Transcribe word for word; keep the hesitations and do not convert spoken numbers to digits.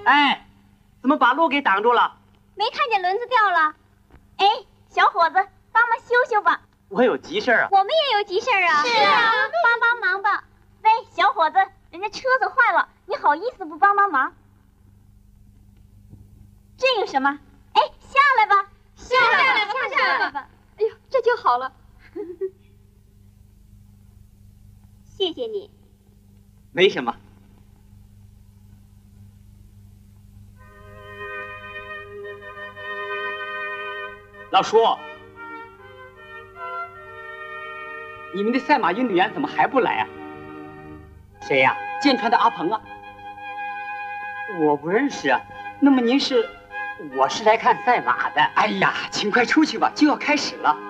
哎，怎么把路给挡住了？ 没看见轮子掉了。哎，小伙子，帮忙修修吧。 我有急事啊。 我们也有急事啊。 是啊， 帮帮忙吧。喂，小伙子，人家车子坏了，你好意思不帮帮忙？这有什么？哎，下来吧， 下来吧，下来吧。哎呦，这就好了。 谢谢你。 没什么。老叔，你们的赛马运动员怎么还不来啊？谁呀、啊？建川的阿鹏啊？我不认识啊。那么您是？我是来看赛马的。哎呀，请快出去吧，就要开始了。